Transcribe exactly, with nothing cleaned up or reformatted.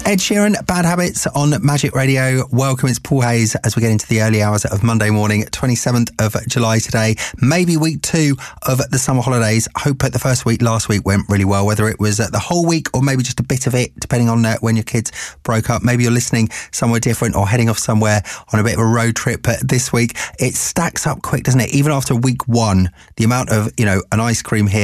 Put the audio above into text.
Ed Sheeran, Bad Habits on Magic Radio. Welcome, it's Paul Hayes as we get into the early hours of Monday morning, twenty-seventh of July today. Maybe week two of the summer holidays. Hope that the first week last week went really well, whether it was the whole week or maybe just a bit of it, depending on uh, when your kids broke up. Maybe you're listening somewhere different or heading off somewhere on a bit of a road trip. But this week, it stacks up quick, doesn't it? Even after week one, the amount of, you know, an ice cream here,